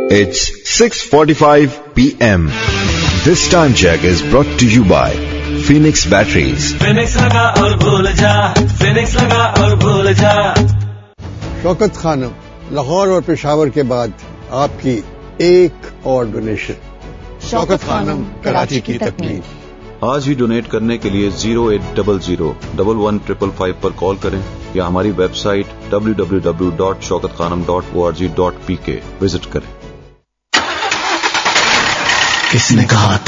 It's 6:45 p.m. This time check is brought to you by Phoenix Batteries. Phoenix लगा और भूल जा, Phoenix लगा और भूल जा। शौकत खानम, लाहौर और पेशावर के बाद आपकी एक और डोनेशन। शौकत खानम, कराची की तकमील। आज ही डोनेट करने के लिए 0800-11-555 पर कॉल करें या हमारी वेबसाइट www.shaukatkhanam.org.pk विजिट करें। किसने कहा